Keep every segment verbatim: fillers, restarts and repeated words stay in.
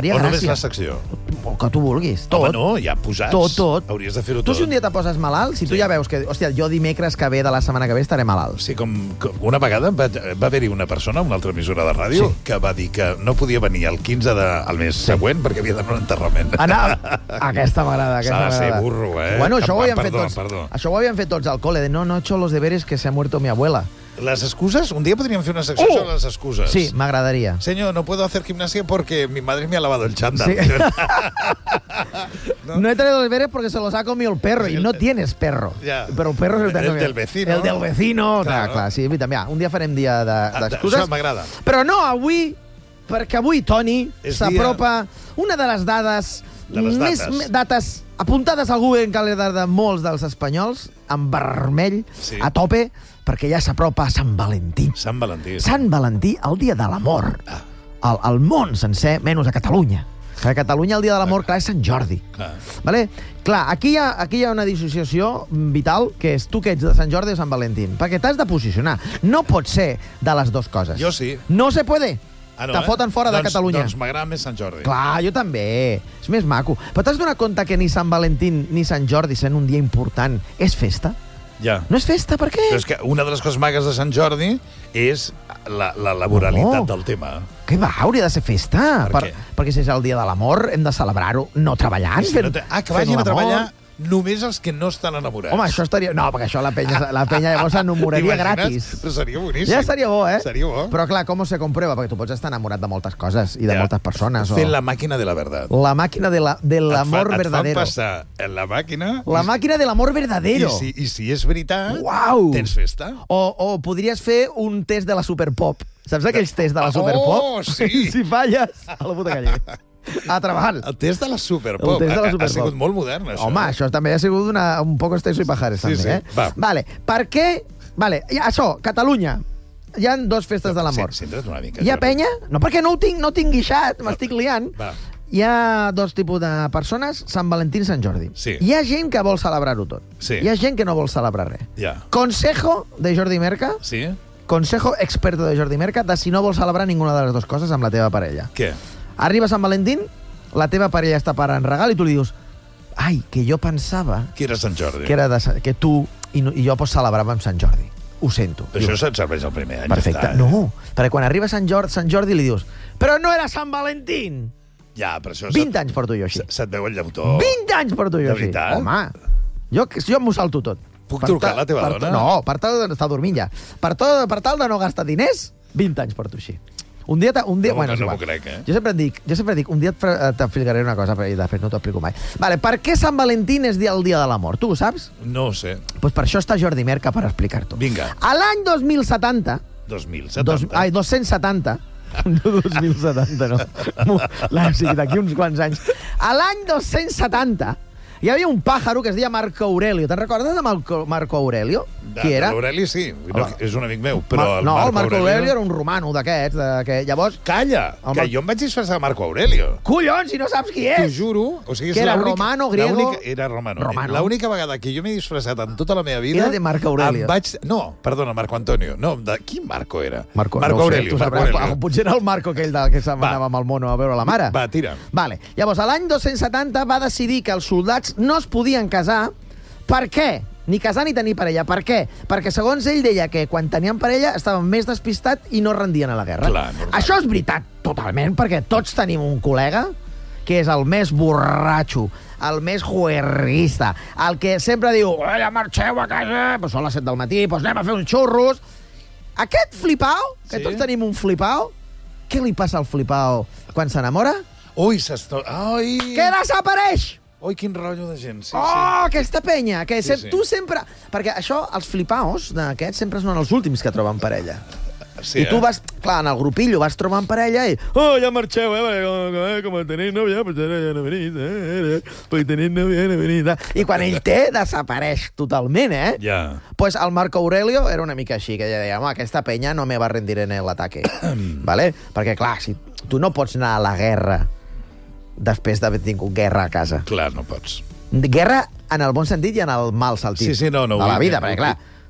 faria o gràcia. O només la secció? El que tu vulguis. Tot. Home, no, ja posats. Tot, tot. Hauries de fer-ho Tu tot. si un dia te poses malalt, si tu Sí. ja veus que, hòstia, jo dimecres que ve de la setmana que ve estaré malalt. Sí, com, com una vegada va, va haver-hi una persona, una altra emissora de ràdio, Sí. que va dir que no podia venir el quinze del mes sí. següent perquè havia d'anar a un enterrament. Anar... Aquesta m'agrada, aquesta S'ha de ser m'agrada. burro, eh? Bueno, això ho havíem Perdó, fet tots. perdó. Això ho havíem fet tots al col·le, de no, no he hecho los deberes que se ha muerto mi abuela. Les excuses? Un dia podríem fer una secció Oh! sobre les excuses. Sí, m'agradaria. Señor, no puedo hacer gimnasia porque mi madre me ha lavado el chándal. Sí. No he traído los deberes porque se los ha comido el perro y no tienes perro. Ja. Però el perro se el, El del vecino. El del vecino. Clar, Claro. clar, sí, també. Un dia farem dia d'excuses. Això m'agrada. Però no avui, perquè avui, Toni, És s'apropa una de les dades, De les més dates. me- dates apuntades al Google Calendar de molts dels espanyols, en vermell, Sí. a tope, perquè ja s'apropa Sant Valentí. Sant Valentí. Sant Valentí, el dia de l'amor. Ah. Al, al món sencer, menys a Catalunya. Que a Catalunya el dia de l'amor, clar, és Sant Jordi. Clar. Vale? Clar, aquí hi, ha, aquí hi ha una dissociació vital, que és tu que ets de Sant Jordi o Sant Valentín. Perquè t'has de posicionar. No pot ser de les dues coses. Jo sí. No se puede. Ah, no, Te eh? foten fora doncs, de Catalunya. Doncs m'agrada més Sant Jordi. Clar, jo també. És més maco. Però t'has donat compte que ni Sant Valentín ni Sant Jordi, sent un dia important, és festa? Ja. No és festa, per què? Però és que una de les coses magues de Sant Jordi és la, la laboralitat No. del tema. Què va? Hauria de ser festa. Per què? Perquè si és el dia de l'amor, hem de celebrar-ho no treballant. I si fent, no te... Ah, que fent vagin a l'amor. treballar només els que no estan enamorats. Home, això estaria... No, perquè això la penya, la penya llavors s'enamoraria T'imagines? gratis. Però seria boníssim. Ja seria bo, eh? Seria bo. Però clar, com se comprueba? Perquè tu pots estar enamorat de moltes coses i de Ja. moltes persones. Fent o... la màquina de la verdad. La màquina de la- de l'amor et fan, verdadero. Et fan passar en la màquina... La i- màquina de l'amor verdadero. I si, I si és veritat, Uau! tens festa. O, o podries fer un test de la Superpop. Saps aquells tests de la Oh, Superpop? sí. Si falles, a la puta calle. A treballar. El test de la Superpop. El test de la Ha- Superpop. Ha sigut molt modern, això. Home, això també ha sigut una, un poc esteso i pajares, Sí, també, sí. eh? Va. Vale, per què... Vale, i això, Catalunya. Hi ha dos festes de l'amor. Sí, centra't una mica. Hi ha Jordi. penya? No, perquè no ho tinc, no ho tinc guixat, m'estic liant. Va. Hi ha dos tipus de persones, Sant Valentí i Sant Jordi. Sí. Hi ha gent que vol celebrar-ho tot. Sí. Hi ha gent que no vol celebrar res. Ja. Consejo de Jordi Merca, Sí? consejo experto de Jordi Merca, de si no vols celebrar ninguna de les dues coses amb la teva parella. Què? Arriba Sant Valentín, la teva parella està parant regal i tu li dius ai, que jo pensava Qui era Sant Jordi? que, era de, sa- que tu i, no, i jo pues, celebràvem Sant Jordi. Ho sento. Això Diu, se't serveix el primer any. perfecte. Ja està, eh? No, perquè quan arriba Sant Jordi, Sant Jordi li dius però no era Sant Valentín! Ja, però això... vint anys porto jo així. Se- Se't veu el llautó. vint anys porto jo De així. veritat? Home, jo, jo m'ho salto tot. Puc Per trucar ta- a la teva per, dona? No, per tal d'estar dormint ja. Per, to, per tal de no gastar diners, vint anys porto així. Un dia... ta- Un dia No m'ho- bueno, és no igual. m'ho crec, eh? Jo sempre et dic, jo sempre et dic, un dia et fre- eh, t'explicaré una cosa i després no t'ho explico mai. Vale, per què Sant Valentín és dia, el dia de l'amor? Tu ho saps? No ho sé. Pues per això està Jordi Merca per explicar-t'ho. Vinga. A l'any dos mil setanta... dos mil Dos, setanta. ai, dos-cents setanta. No, dos mil setanta, no. La, o sigui, d'aquí uns quants anys. A l'any dos-cents setanta hi havia un pàjaro que es deia Marco Aurelio. Te'n recordes de Marco, Marco Aurelio? Qui era? L'Aureli sí, no, Home. és un amic meu, però Mar- el no, Marco el Marco Aurelio... Aurelio era un romano d'aquests. De, que, llavors, Calla, El que Mar- jo em vaig disfressar de Marco Aurelio. collons, si no saps qui T'ho és! juro. O sigui, és Que era l'única- romano, griego? l'única- Era romano. Romano. L'única vegada que jo m'he disfressat en tota la meva vida... Era de Marco Aurelio. Em vaig... No, perdona, Marco Antonio. No, de... quin Marco era? Marco, Marco no ho sé, Aurelio. tu Marco sabràs. Aurelio. Ah, potser era el Marco aquell del que se'n Va. anava amb el mono a veure la mare. Va, tira. Vale. Llavors, a l'any dos-cents setanta va decidir que els soldats no es podien casar. Per què? Ni casar ni tenir parella. Per què? Perquè, segons ell, deia que quan tenien parella estaven més despistats i no rendien a la guerra. Clar, normal. Això és veritat, totalment, perquè tots tenim un col·lega que és el més borratxo, el més juerguista, el que sempre diu ja marxeu a casa, pues són les set del matí, pues anem a fer uns xurros. Aquest flipau, que Sí. tots tenim un flipau, què li passa al flipau quan s'enamora? Ui, s'està... Ai! Que desapareix! Ui, quin rotllo de gent. Sí, Oh, sí. aquesta penya, que Sí, sí, sí. tu sempre... Perquè això, els flipaos d'aquests sempre són els últims que troben parella. Sí, I tu eh? vas, clar, en el grupillo vas trobant parella i... Oh, ja marxeu, eh? perquè Com, com, com tenéis novia, pues ara ja no venís, eh? Pues tenéis novia, no venís. eh? I quan ell té, desapareix totalment, eh? Ja. Pues el Marco Aurelio era una mica així, que deia, home, aquesta penya no me va rendir en el ataque. ¿Vale? Perquè, clar, si tu no pots anar a la guerra després d'haver tingut guerra a casa. Clar, no pots. Guerra en el bon sentit i en el mal sentit Sí, sí, no, no, de la vull- vida, perquè, clar,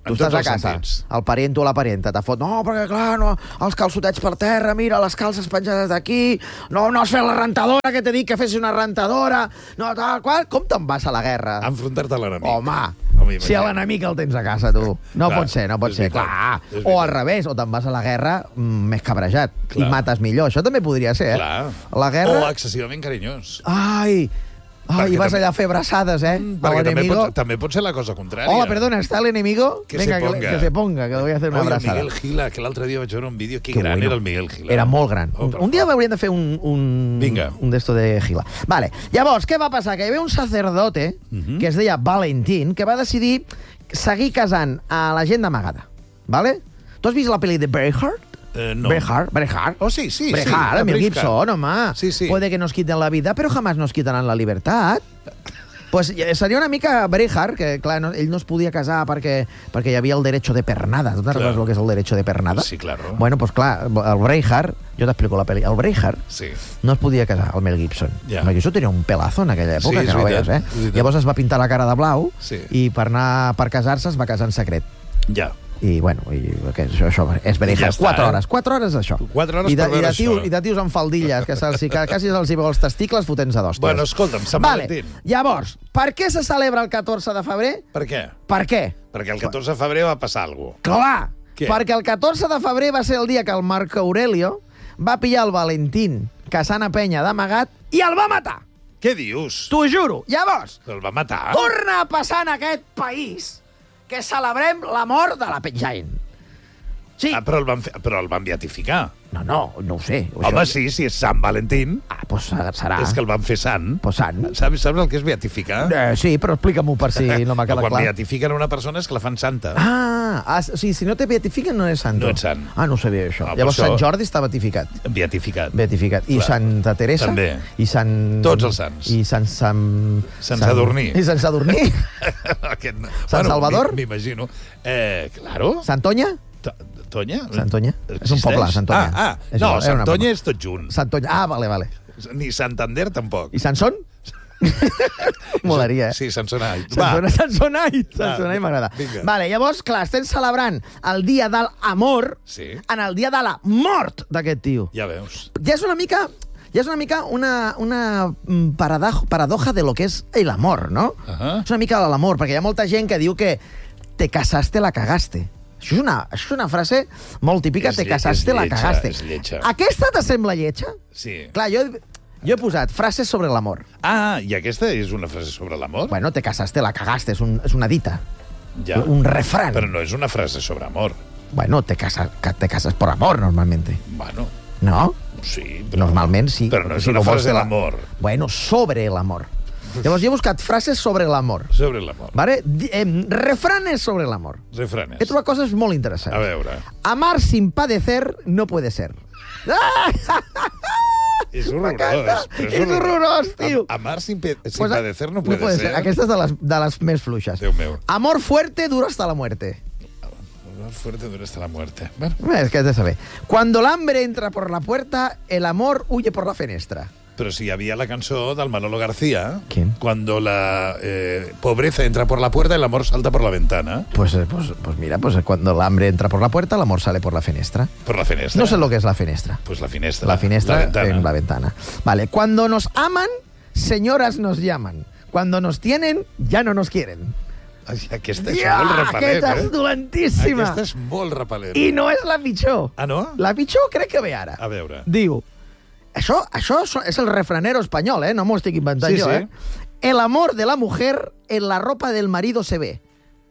Tu estàs a casa, el parient o la parienta te fot, no, perquè clar, no, els calçotets per terra, mira, les calces penjades d'aquí, no, no has fet la rentadora, que t'he dit que fessis una rentadora, no, tal, qual, com te'n vas a la guerra? Enfrontar-te a l'enemic. Home, si a l'enemic el tens a casa, tu. No clar, pot ser, no pot ser, clar. O al revés, o te'n vas a la guerra mm, més cabrejat clar. I mates millor. Això també podria ser, eh? Clar. La guerra... O excessivament carinyós. Ai... Ah, i vas també... allà a fer abraçades, eh? Mm, perquè també pot, també pot ser la cosa contrària. Hola, perdona, ¿está el enemigo? Que Venga, se ponga. Que, que se ponga, que voy a hacer una Oye, abrazada. Miguel Gila, que l'altre dia vaig veure un vídeo, que, que gran bueno. era el Miguel Gila. Era molt gran. Oh, un dia hauríem de fer un, un, Vinga. un d'esto de Gila. Vale. Llavors, què va passar? Que hi havia un sacerdote uh -huh. que es deia Valentín, que va decidir seguir casant a la gent d'amagada. Vale? Tu has vist la pel·li de Braveheart? Eh, no. Braveheart, Braveheart. Oh, sí, sí. Braveheart, sí, Mel Gibson, home. Sí, sí. Puede que nos quiten la vida, pero jamás nos quitarán la libertad. Pues seria una mica Braveheart, que clar, no, ell no es podia casar perquè, perquè hi havia el derecho de pernada. Tu te'n recordes el que és el derecho de pernada? Sí, claro. Bueno, pues clar, el Braveheart, jo t'explico la pel·li, el Braveheart sí. no es podia casar, el Mel Gibson. Ja. Mel Gibson tenia un pelazo en aquella època, sí, que no veritat, veies, eh? Llavors es va pintar la cara de blau sí. i per anar per casar-se es va casar en secret. Ja. I, bueno, i, que això, això és Braveheart. Ja quatre eh? hores, quatre hores d'això. Quatre hores I de, per veure i de tios, això. I de tios amb faldilles, que, se'ls, que quasi se'ls hi veu els testicles fotent-se d'hòsties. Bueno, escolta'm, Sant vale. Valentín. Llavors, per què se celebra el catorze de febrer? Per què? Per què? Perquè el catorze de febrer va passar alguna cosa. Clar, què? Perquè el catorze de febrer va ser el dia que el Marco Aurelio va pillar el Valentín casant a penya d'amagat i el va matar. Què dius? T'ho juro. Llavors, El va matar? torna a passar en aquest país que celebrem la mort de la Penjain. Sí. Ah, però el van, fer, però el van beatificar. No, no, no ho sé. Home, això... sí, si és Sant Valentín. Ah, doncs serà. És que el van fer sant. Pues sant. Saps, saps el que és beatificar? Eh, sí, però explica-m'ho per si no m'ha quedat Quan clar. beatifiquen una persona és que la fan santa. Ah, ah, o sigui, si no te beatifiquen no és santo. No ets sant. Ah, no ho sabia això. Ah, Llavors això... Sant Jordi està beatificat. Beatificat. Beatificat. I Clar. Santa Teresa? També. I Sant... Tots els sants. I Sant... Sant, Sant Sadurní. I Sant Sadurní? Aquest... Sant bueno, Salvador? M'imagino. Eh, claro. Sant Tonya? Tonya? Sant Tonya? És un poble, Sant Tonya. Ah, ah. És no, igual, Sant Tonya és tot junt. Sant Tonya. Ah, vale, vale. Ni Santander tampoc. I Sansón? Molaria, eh? Sí, Sansonai. Sansonai, Sansonai. Sansonai m'agrada. Vale, llavors, clar, estem celebrant el dia de l'amor sí. en el dia de la mort d'aquest tio. Ja veus. Ja és una mica... Ja és una mica una, una paradoja, paradoja de lo que és l'amor, no? Uh -huh. És una mica l'amor, perquè hi ha molta gent que diu que te casaste, la cagaste. Això és una, això és una frase molt típica, és te lle, casaste, lletja, la cagaste. És lletja. Aquesta te sembla lletja? Sí. Clar, jo, jo he posat frases sobre l'amor. Ah, i aquesta és una frase sobre l'amor? Bueno, te casaste, la cagaste, és, un, és una dita. Ja. Un refrán. Però no és una frase sobre amor. Bueno, te casas, te casas por amor, normalmente. Bueno. No? Sí, però... Normalment sí. Però no és si una no vols frase la- d'amor. Bueno, sobre l'amor. Llavors jo he buscat frases sobre l'amor. Sobre l'amor. Vale? Di- Eh, refranes sobre l'amor. Refranes. He trobat coses molt interessants. A veure. Amar sin padecer no puede ser. Ah! És M'encanta. horrorós. però És horrorós, tio. Am Amar sin, pe sin Pues, padecer no puede, puede ser. Aquesta és de les, de les més fluixes. Déu meu. Amor fuerte dura hasta la muerte. Amor fuerte dura hasta la muerte. Bueno. Es que has de saber. Cuando el hambre entra por la puerta, el amor huye por la fenestra. Però si hi havia la cançó del Manolo García, ¿Quién? cuando la eh, pobreza entra por la puerta, el amor salta por la ventana. Pues, eh, pues, pues mira, pues cuando el hambre entra por la puerta, el amor sale por la fenestra. Por la finestra. No sé lo que es la fenestra. Pues la finestra. La finestra La ventana. en la ventana. Vale, cuando nos aman, señoras nos llaman. Cuando nos tienen, ya no nos quieren. Ai, aquesta és Ja, molt repel·lent, aquesta eh? és dolentíssima. Aquesta és molt repel·lent. I no és la pitjor. Ah, no? La pitjor crec que ve ara. A veure. Diu, això, això és el refranero espanyol, eh? No m'ho estic inventant Sí, jo, sí. eh? El amor de la mujer en la ropa del marido se ve.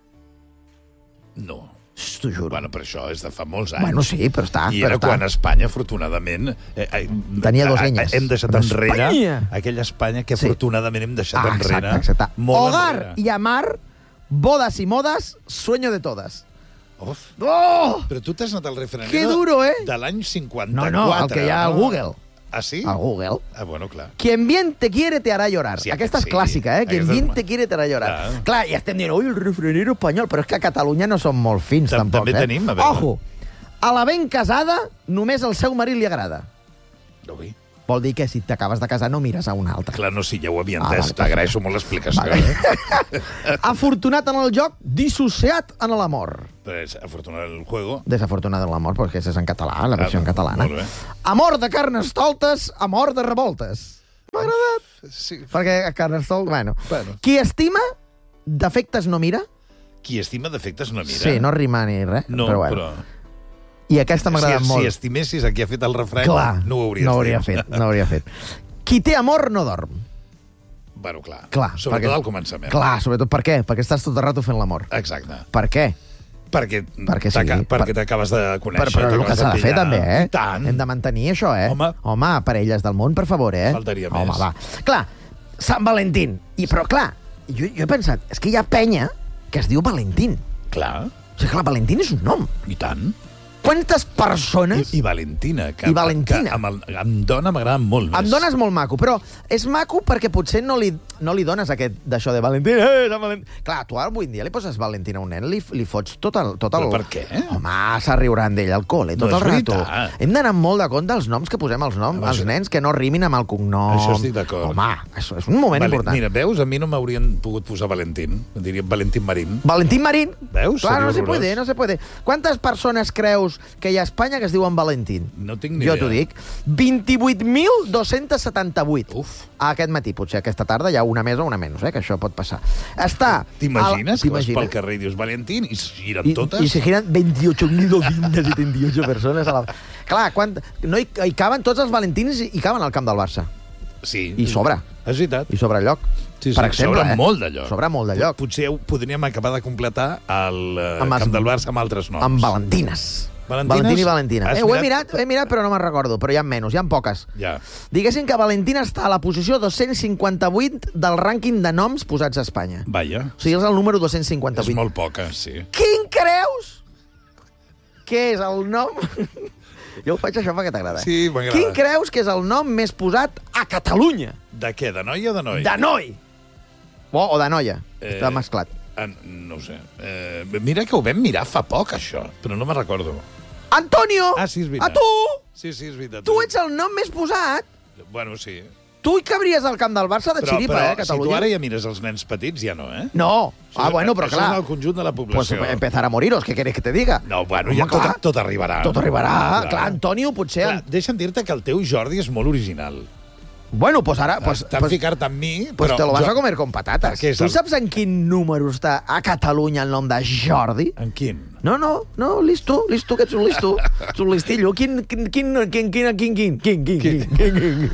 No. T'ho juro. Bueno, però això és de fa molts anys. Bueno, sí, però està. I però era està. quan Espanya, afortunadament... Eh, eh, Tenia dos eh, enyes. Hem deixat Però enrere Espanya! aquella Espanya que Sí. afortunadament hem deixat Ah, enrere. exacte, exacte. Molt Hogar enrere. y amar, bodas y modas, sueño de todas. Uf. ¡Oh! Però tu t'has anat al refranero Que duro, eh? de l'any cinquanta-quatre. No, no, el que hi ha al no? Google. Ah, sí? Al Google. Ah, bueno, clar. Quien bien te quiere te hará llorar. Sí, Aquesta és sí. clàssica, eh? Quien Aquesta és bien ma- te quiere te hará llorar. Clar. Clar, i estem dient, ui, el refranero espanyol, però és que a Catalunya no som molt fins, Tam- tampoc, també eh? tenim, a veure. Ojo, a la ben casada només el seu marit li agrada. Ui. Vol dir que si t'acabes de casar no mires a un altre. Clar, no, sí, ja ho havia Ah, entès. vale, T'agraeixo molt l'explicació. Vale. Eh? Afortunat en el joc, dissociat en l'amor. Pues, afortunat el juego. Desafortunat en l'amor, perquè és en català, la versió Ah, en catalana. molt bé. Amor de carnestoltes, amor de revoltes. M'ha agradat. Sí. Perquè a carnestol, bueno. Bueno. Qui estima, defectes no mira. Qui estima defectes no mira. Sí, no rima ni res, No, però bueno. però... I aquesta m'ha agradat si, molt. Si estimessis a qui ha fet el refrany, Clar, no ho hauries no hauria dit. fet, no hauria fet. Qui té amor no dorm. Bueno, clar. Clar, Sobretot perquè- al començament. Clar, sobretot per què? Perquè estàs tot el rato fent l'amor. Exacte. Per què? Perquè, Perquè sí, t'aca- perquè per- t'acabes de Però, conèixer. però el que t'acabes s'ha de fer, pillar. també, eh? I tant. Hem de mantenir això, eh? Home. Home, parelles del món, per favor, eh? Faltaria Home, més. va. Clar, Sant Valentín. I, però, clar, jo, jo he pensat, és que hi ha penya que es diu Valentín. Clar, O sigui, clar, Valentín és un nom. i tant. Quantes persones... I, i Valentina. Que, I Valentina. Que amb, el, amb dona m'agrada molt més. Em dones molt maco, però és maco perquè potser no li, no li dones aquest d'això de Valentín. Eh, Sant Valentín. Clar, tu avui en dia li poses Valentín a un nen, li, li fots tot el... Tot el... Però per què? Home, se riuran d'ell al col·le, tot No el és rato. veritat. Hem d'anar molt de compte als noms que posem als noms, Home, als això- nens, que no rimin amb el cognom. Això estic d'acord. Home, això és un moment Vale, important. mira, veus? A mi no m'haurien pogut posar Valentín. Em dirien Valentín Marín. Valentín Marín. Veus? Clar, Seria no se horrorós. puede, no se puede. Quantes persones creus que hi ha a Espanya que es diuen Valentín? No tinc ni Jo idea. t'ho dic. vint-i-vuit mil dos-cents setanta-vuit. Uf. Aquest matí, potser aquesta tarda hi ha una més o una menys, eh, que això pot passar. Està... T'imagines al- que vas pel carrer i dius Valentín i es giren I, totes? I se giren veintiocho mil doscientos setenta y ocho persones a la... Clar, quan... no hi, hi caben tots els Valentins i hi caben al camp del Barça. Sí. I sobra. És veritat. I sobre lloc. Sí, sí, per exemple, sobra eh? molt de lloc. Sobra molt de lloc. Potser ho podríem acabar de completar el eh, Amb els- camp del Barça amb altres noms. Amb Valentines. Valentines? Valentín i Valentina. Has Eh, ho he mirat? mirat, ho he mirat, però no me'n recordo. Però hi ha menys, hi ha poques. Ja. Diguéssim que Valentina està a la posició dos-cents cinquanta-vuit del rànquing de noms posats a Espanya. Vaja. O sigui, és el número dos-cents És cinquanta-vuit. molt poca, sí. Quin creus que és el nom... Jo ho faig això perquè t'agrada. Sí, m'agrada. Quin creus que és el nom més posat a Catalunya? De què? De noi o de noi? De noi! O, o de noia. Eh, Està mesclat. Ah, no ho sé. Eh, mira que ho vam mirar fa poc, això, però no me'n recordo. Antonio! Ah, sí, és veritat. A tu! Sí, sí, és veritat. Tu ets el nom més posat. Bueno, sí. Tu hi cabries al camp del Barça de Però, xiripa, però eh, a si tu Catalunya? ara ja mires els nens petits, ja no, eh? No. Ah, Això- bueno, però això clar. és el conjunt de la Pues població. empezar a moriros, què querés que te diga? No, bueno, Home, ja tot, clar. tot arribarà. Tot arribarà. Clar, Antonio, potser... Clar, deixa'm dir-te que el teu Jordi és molt original. Bueno, pues ara... Pues, T'han pues, ficat amb mi, pues però... te lo vas jo- a comer con patatas. Perquè és Tu el- saps en quin número està a Catalunya el nom de Jordi? En quin? No, no, no, listo, listo, que ets un listo. Ets un listillo. Quin, quin, quin, quin, quin, quin, quin, quin, quin, quin, quin, quin.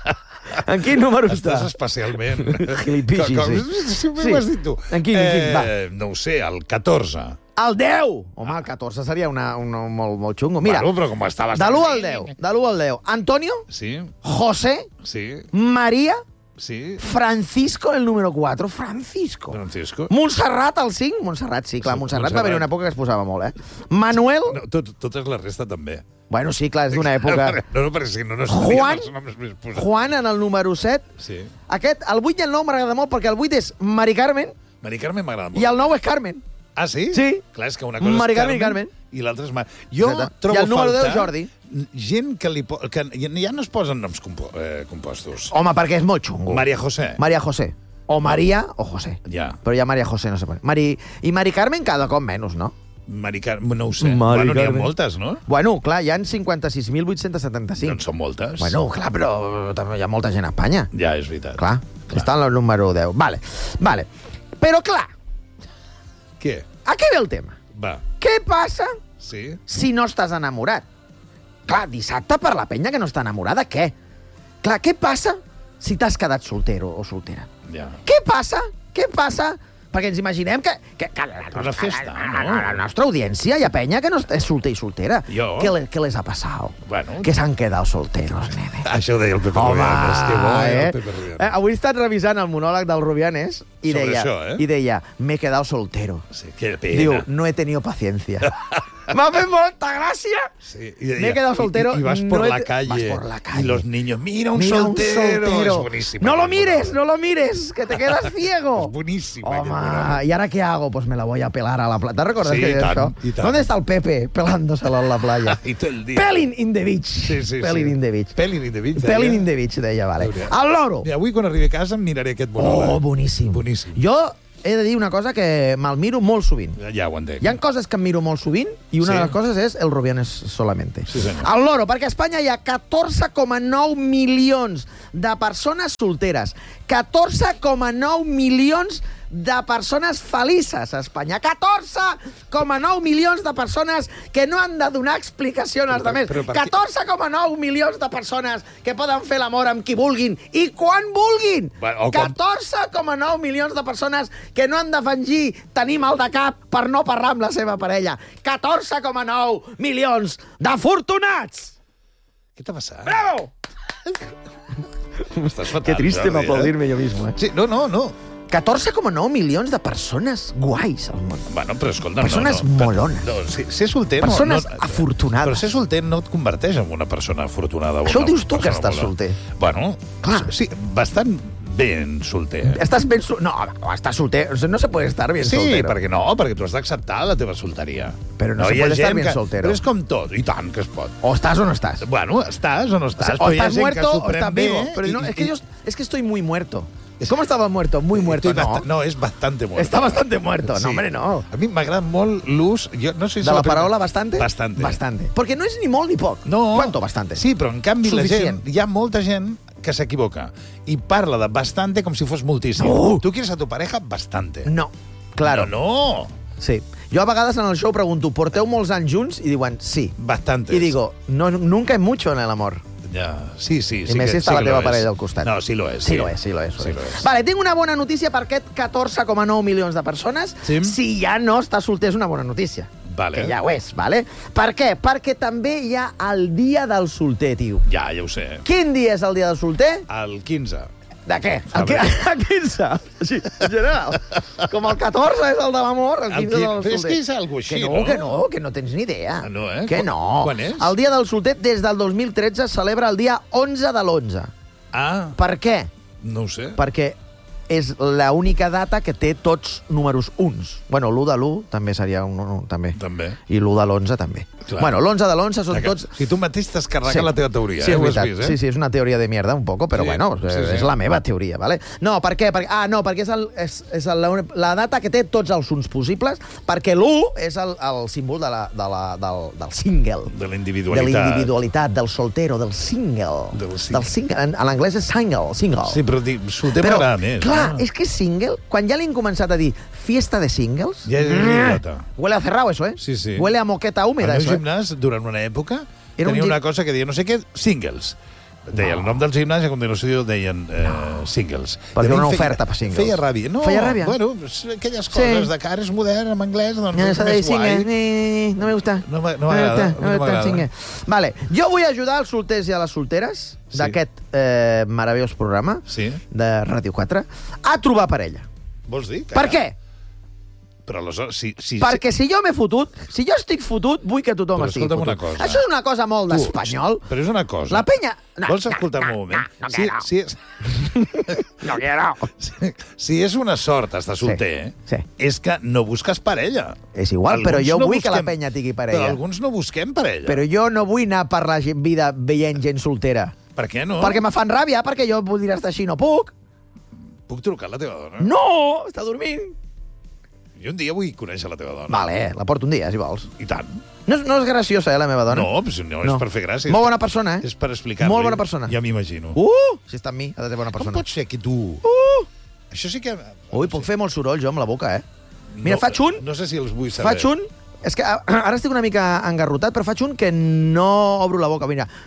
En quin número està? Estàs especialment... Gilipixi, Com- sí. com- Si m'ho Sí. has dit tu. En quin, en quin, va. Eh, no ho sé, el catorze. El deu! Home, el catorze seria una, una, molt, molt xungo. Mira, Bueno, però com estaves... de l'u al deu, de l'u al deu. Antonio, Sí, José, sí, Maria, sí. Francisco, el número quatre. Francisco. Francisco. Montserrat, el cinc. Montserrat, sí, clar. Sí, Montserrat, va Montserrat. haver una època que es posava molt, eh? Manuel... No, tot, totes la resta també. Bueno, sí, clar, és d'una època. No, no, perquè si no, no Juan, estarien els noms més posats. Juan en el número set. Sí. Aquest, el vuit i el nou m'agrada molt perquè el vuit és Mari Carmen Mari Carmen m'agrada molt. i el nou és Carmen. Ah, sí? Sí. Clar, és que una cosa Mari és Carmen Carmen, i Carmen. i l'altra és Mar... Jo Exacte. trobo I el número faltar deu, Jordi. gent que, li po... que ja no es posen noms compo... eh, compostos. Home, perquè és molt xungo. Maria José. Maria José. O Maria o José. Ja. Però ja Maria José no se pot. Mari... I Mari Carmen cada cop menys, no? Mari Carmen, no ho sé. Mari bueno, n'hi ha Carmen. moltes, no? Bueno, clar, hi ha cinquanta-sis mil vuit-cents setanta-cinc. Doncs són moltes. Bueno, clar, però també hi ha molta gent a Espanya. Ja, és veritat. Clar, clar. Està en el número deu. Vale, vale. Però, clar, Què? a què ve el tema? Va. Què passa Sí? si no estàs enamorat? Clar, dissabte per la penya que no està enamorada, què? Clar, què passa si t'has quedat soltero o soltera? Ja. Què passa? Què passa? Perquè ens imaginem que... que, que la, Una festa, la, no? la, la nostra audiència hi ha penya que no és solter i soltera. Jo? Què, le, què les ha passat? Bueno. Que s'han quedat solteros, nene. Això ho deia el Pepe Home, Rubianes. Que bo, eh? eh? El Pepe Rubianes. eh? Avui he estat revisant el monòleg del Rubianes i Sobre deia, això, eh? i deia, me he quedado soltero. Sí, que pena. Diu, no he tenido paciencia. M'ha fet molta gràcia. Sí, Me he quedado soltero. Y, y vas, por no la he... calle, vas por la calle. Y los niños, mira un mira soltero. Un soltero. Es buenísimo. No lo mires, no lo mires, que te quedas ciego. Es buenísimo. Home, ¿y ahora qué hago? Pues me la voy a pelar a la playa. ¿Te recuerdas sí, que y tant, eso? y tant. ¿Dónde está el Pepe pelándoselo en la playa? Y todo el día. Pelin in the beach. Sí, sí, Pelin sí. in the beach. Pelin in the beach. Pelin in the beach, deia, vale. El loro. I avui, quan arribi a casa, em miraré aquest monòleg. Oh, boníssim. Boníssim. Jo he de dir una cosa que me'l miro molt sovint. Ja ho entenc. Hi ha coses que em miro molt sovint i una Sí. de les coses és el Rubianes solamente. Sí, senyor. El loro, perquè a Espanya hi ha catorze coma nou milions de persones solteres. catorze coma nou milions de persones felices a Espanya. catorze coma nou milions de persones que no han de donar explicació als Però- altres. però per què? catorze coma nou milions de persones que poden fer l'amor amb qui vulguin i quan vulguin. Va, o quan- catorze coma nou milions de persones que no han de fingir tenir mal de cap per no parlar amb la seva parella. catorze coma nou milions d'afortunats! Què t'ha passat? Bravo! Estàs fatal, Qué triste Jordi, m'aplaudir-me jo mismo, eh? Sí, no, no, no. catorze coma nou milions de persones guais al món. Bueno, però escolta, Persones no, no. molones. No, si, ser solter... Persones no, no, afortunades. Però ser solter no et converteix en una persona afortunada. o Això ho una dius tu, que persona estàs molt- solter. Bueno, Clar. sí, bastant ben solter. Estàs ben... Sol... No, estàs solter. No se puede estar bien Sí, soltero. perquè no, perquè tu has d'acceptar la teva solteria. Però no se hi ha puede estar gent bien que... soltero. Però és com tot, i tant que es pot. O estàs o no estàs. Bueno, estàs o no estàs, O però hi ha estás gent muerto que s'ho o pren estás bé. vivo. Pero no, i- es que i- yo es que estoy muy muerto. ¿Cómo estaba muerto? Muy muerto, Estoy no. bast- No, és bastante muerto. Está bastante muerto. Sí. No, hombre, no. A mi m'agrada molt l'ús... Jo no sé si ¿De la primera- paraula bastante? Bastante. Bastante. Porque no es ni molt ni poc. No. ¿Cuánto bastante? Sí, però en canvi la Suficient. gent, hi ha molta gent que s'equivoca i parla de bastante com si fos moltíssim. No. Tu quieres a tu pareja bastante. No. Claro. No, no. Sí. Jo a vegades en el show pregunto, ¿porteu molts anys junts? I diuen, sí. Bastantes. Y digo, no, nunca es mucho en el amor. Ja. Sí, sí. I sí més que, si està sí la que teva lo és. parella al costat. No, sí lo és. Sí, lo és, sí lo és. Sí lo és. Vale, tinc una bona notícia per aquest catorze coma nou milions de persones. Sí. Si ja no està solter, és una bona notícia. Vale. Que ja ho és, vale? Per què? Perquè també hi ha el dia del solter, tio. Ja, ja ho sé. Quin dia és el dia del solter? El quinze. De què? El, Febrer. qui- el quinze. Sí, en general. Com el catorze és el de l'amor, el El quinze és el qui- del però és solter. que és algo així, que no, no? Que no, que no tens ni idea. Ah, no, eh? Que Quan- no. quan és? El dia del solter, des del dos mil tretze, es celebra el dia onze de l'onze. Ah, Per què? no ho sé. Perquè és l'única data que té tots números uns. Bueno, l'u de l'u també seria un un, també. També. I l'u de l'onze també. Clar. Bueno, l'onze de l'onze són Que- tots... Si tu mateix t'has carregat Sí. la teva teoria, Sí, eh? és Ho has veritat. vist, eh? Sí, sí, és una teoria de mierda, un poco, però Sí, bueno, sí, és sí. la meva teoria, ¿vale? No, per què? Perquè, ah, no, perquè és, el, és, és el, la, la data que té tots els uns possibles, perquè l'u és el, el símbol de la, de la, del, del single. De la De individualitat. la individualitat, del soltero, del single. Del single. Del single. En, en anglès és single, single. Sí, però di, solter Però, m'agrada més. clar, no? és que single, quan ja li han començat a dir fiesta de singles... Ja és idiota. Huele a cerrado eso, ¿eh? Sí, sí. Huele a moqueta Al húmeda meu eso, ¿eh? gimnàs, durant una època, Era un tenia gim- una cosa que deia no sé què, singles. Deia No. el nom del gimnàs i a continuació deien eh, singles. Perquè I a mi era una em feia- oferta per singles. Feia ràbia. No, Feia ràbia? Bueno, pues, aquelles Sí. coses de que ara és modern, en anglès, doncs No, és eso de més single, guai. ni- no me gusta. No m'ha- no me m'agrada, gusta, no me gusta el m'agrada. single. Vale, jo vull ajudar els solters i a les solteres Sí. d'aquest eh, meravellós programa Sí. de Ràdio quatre a trobar parella. Vols dir? Per què? Però aleshores, si... si Perquè si jo m'he fotut, si jo estic fotut, vull que tothom Però estigui escolta'm fotut. una cosa. Això és una cosa molt Tu, d'espanyol. Però és una cosa. La penya... No, Vols no, escoltar-me no, un moment? no, no si, quiero. si, és, No quiero. si, si és una sort estar solter, Sí, sí. és que no busques parella. És igual, però Alguns jo no vull que la busquem- penya tingui Però parella. alguns no busquem parella. Però jo no vull anar per la gent- vida veient gent soltera. Per què no? Perquè me fan ràbia, perquè jo voldria estar així, no puc. Puc trucar a la teva dona? No, està dormint. Jo un dia vull conèixer la teva dona. Vale, la porto un dia, si vols. I tant. No, és- no és graciosa, eh, la meva dona? No, però no, és No. per fer gràcia. Molt bona persona, eh? És per explicar-li. Molt bona persona. Ja m'imagino. Uh, si està amb mi, ha de ser bona Com persona. pots ser que tu... Uh! Això sí que... Ui, puc fer molt soroll jo amb la boca, eh? Mira, no, faig un... No sé si els vull saber. Faig un... És que ah, ara estic una mica engarrotat, però faig un que no obro la boca. Mira,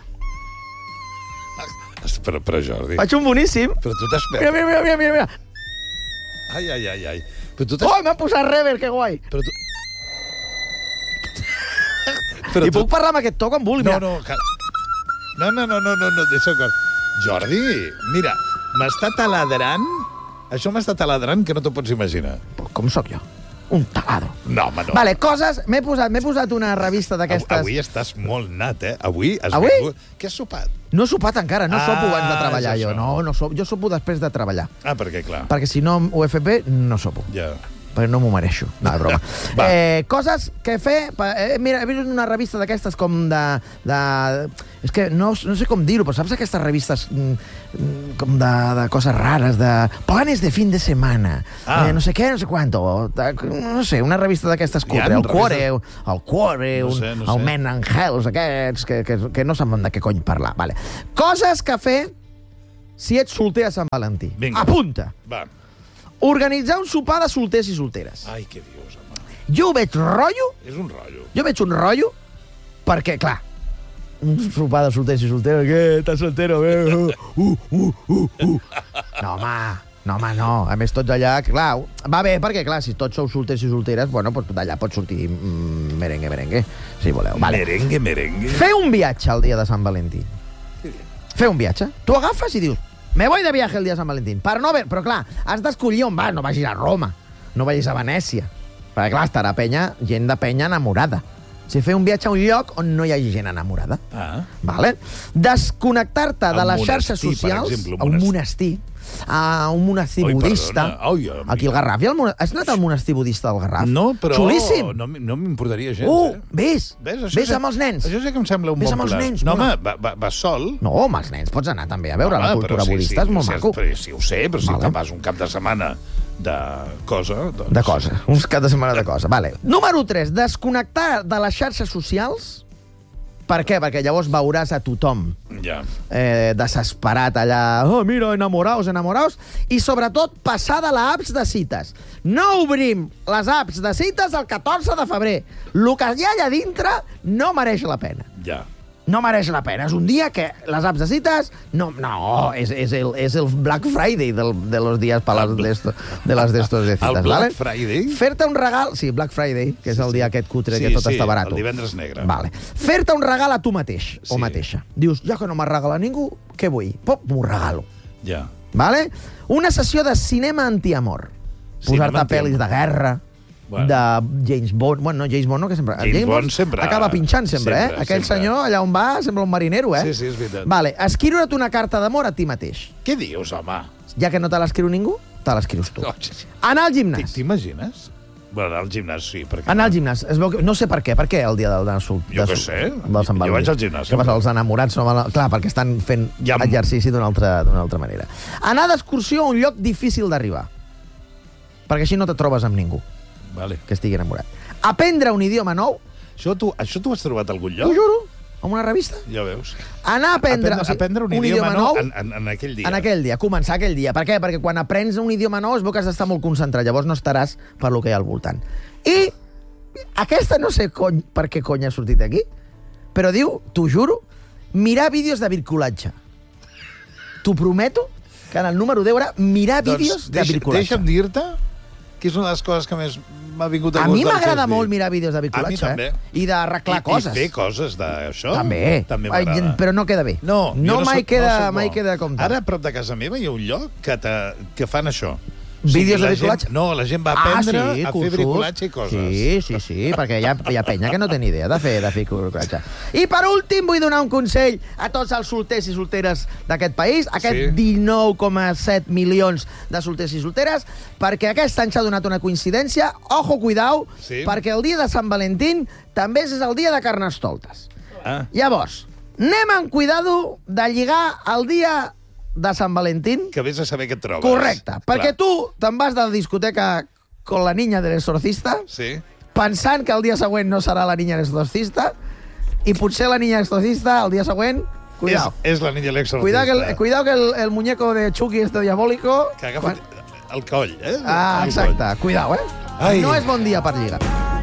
Però, però Jordi... faig un boníssim. Però tu t'has... Mira, mira, mira, mira, mira. mira. Ai, ai, ai, ai. Però tu t'has... Oh, m'ha posat rever, que guai. Però tu... Però I puc parlar amb aquest to quan vulgui. No, Mira. no, cal... no, no, no, no, no, no, deixa que... Jordi, mira, m'està taladrant... Això m'està taladrant que no t'ho pots imaginar. Com sóc jo? Un taladro. No, home, no. Vale, coses... M'he posat, m'he posat una revista d'aquestes... Avui estàs molt nat, eh? Avui has Avui? vingut... Què has sopat? No he sopat encara, no Ah, sopo abans de treballar és jo. això. No, no sopo. Jo sopo després de treballar. Ah, perquè, clar. Perquè si no ho he fet bé, no sopo. Ja. Perquè no m'ho mereixo. No, és broma. Va. eh, coses que fer... Eh, mira, he vist una revista d'aquestes com de... de és que no, no sé com dir-ho, però saps aquestes revistes mm, com de, de coses rares, de planes de fin de setmana, Ah. eh, no sé què, no sé quanto, de, no sé, una revista d'aquestes Hi ha cutre, el Cuore, revistes? el Cuore, No un, sé, no el sé. Men Angels, aquests, que, que, que no saben de què cony parlar. Vale. Coses que fer si ets solter a Sant Valentí. Vinga. Apunta. Va. Organitzar un sopar de solters i solteres. Ai, què dius, home? Jo ho veig rotllo, És un rotllo. jo veig un rotllo, perquè, clar, un sopar de solters i solteres, què? Estàs soltero? Eh? Uh, uh, uh, uh. No, home, no, home, no. A més, tots allà, clar, va bé, perquè, clar, si tots sou solters i solteres, bueno, doncs d'allà pot sortir mm, merengue, merengue, si voleu. Vale. Merengue, merengue. Fer un viatge el dia de Sant Valentí. Fer un viatge. Tu agafes i dius, me voy de viaje el dia de Sant Valentín. Per no ver, però clar, has d'escollir on vas. No vagis a Roma, no vagis a Venècia. Perquè clar, estarà penya, gent de penya enamorada. Si fer un viatge a un lloc on no hi hagi gent enamorada. Ah. Vale? Desconnectar-te de A un les xarxes monestir, per socials exemple, un a un monestir. monestir. A un monestir Oi, budista. perdona. Oi, amic. Aquí al Garraf. Hi ha el mon... Has anat al monestir budista del Garraf? No, però... Xulíssim. No, m- no m'importaria gens, Uh, eh? ves. Ves, això Ves sí- amb els nens. Això sí que em sembla un Ves bon amb els pla. nens, No, mola. home, va, va, va sol. No, amb els nens pots anar també a veure Home, la però cultura sí, budista, sí, és molt sí, maco. Però, sí, ho sé, però si Vale. te'n vas un cap de setmana de cosa... Doncs... De cosa, uns cap de setmana de cosa. Vale. Número tres, desconnectar de les xarxes socials. Per què? Perquè llavors veuràs a tothom Ja. eh, desesperat allà, oh, mira, enamoraos, enamoraos, i sobretot passar de les apps de cites. No obrim les apps de cites el catorze de febrer. El que hi ha allà dintre no mereix la pena. Ja. No mereix la pena. És un dia que les apps de cites... No, no és, és, el, és el Black Friday del, de los días para las de, esto, de les d'estos de cites. El Black vale? Friday? Fer-te un regal... Sí, Black Friday, que és el dia aquest cutre Sí, que tot sí, està barat. el divendres negre. Vale. Fer-te un regal a tu mateix o Sí. mateixa. Dius, ja que no m'ha regalat ningú, què vull? Pop, m'ho regalo. Ja. Vale? Una sessió de cinema antiamor. Cinema Posar-te pel·lis antiamor. de guerra, Bueno. de James Bond. Bueno, no, James Bond no, que sempre... James Bond sempre- acaba pinxant sempre, sempre, eh? Aquell sempre. senyor, allà on va, sembla un marinero, eh? Sí, sí, és veritat. Vale, escriure't una carta d'amor a ti mateix. Què dius, home? Ja que no te l'escriu ningú, te l'escrius tu. No, sí, sí. Anar al T- gimnàs. T'imagines? Bueno, al gimnàs sí, perquè... Anar al gimnàs. Es veu que... No sé per què. Per què el dia del de sol? Jo de què sol- sé. del Sant Jo Valentí? vaig al gimnàs Què passa? sempre. Els enamorats no van... a- Clar, perquè estan fent Ja em- exercici d'una altra, d'una altra manera. Anar d'excursió a un lloc difícil d'arribar. Perquè així no te trobes amb ningú Vale. que estigui enamorat. Aprendre un idioma nou, Això tu, això tu ho has trobat a algun t'ho lloc? juro, en una revista. Ja veus. Anar a aprendre, Aprendre, o sigui, aprendre un, idioma, nou en, en, en aquell dia. en aquell dia, començar aquell dia. Per què? Perquè quan aprens un idioma nou es veu que has d'estar molt concentrat, llavors no estaràs per lo que hi ha al voltant. I aquesta no sé cony, per què cony ha sortit aquí, però diu, t'ho juro, mirar vídeos de virculatge. T'ho prometo que en el número deu era mirar vídeos doncs, de deixa, virculatge. deixa'm dir-te que és una de les coses que més m'ha vingut a A gust mi del que m'agrada has dit. molt mirar vídeos de virculatge. A mi també. Eh? I d'arreglar I, coses. I fer coses d'això. També. També Ai, m'agrada. però no queda bé. No, jo no, mai, soc- queda, no soc bo. mai queda com tal. Ara, a prop de casa meva, hi ha un lloc que, te, que fan això. Vídeos de la bricolatge? Gent, no, la gent va aprendre ah, sí, a fer cursos. bricolatge i coses. Sí, sí, sí, perquè hi ha, hi ha penya que no té ni idea de fer, de fer bricolatge. I per últim vull donar un consell a tots els solters i solteres d'aquest país, aquest Sí. dinou coma set milions de solters i solteres, perquè aquest any s'ha donat una coincidència, ojo, cuidao, Sí. perquè el dia de Sant Valentín també és el dia de Carnestoltes. Ah, Llavors, anem amb cuidado de lligar el dia de Sant Valentín. que vés a saber què et trobes. Correcte, perquè Clar. tu te'n vas de la discoteca con la niña del exorcista, Sí. pensant que el dia següent no serà la niña del exorcista, i potser la niña del exorcista el dia següent, cuidao. És, és la niña l'exorcista. Cuidao que, el, cuidao que el, el muñeco de Chucky este diabólico... Que agafa el coll, eh? Ah, El exacte, coll. cuidao, eh? Ai. No és bon dia per lligar.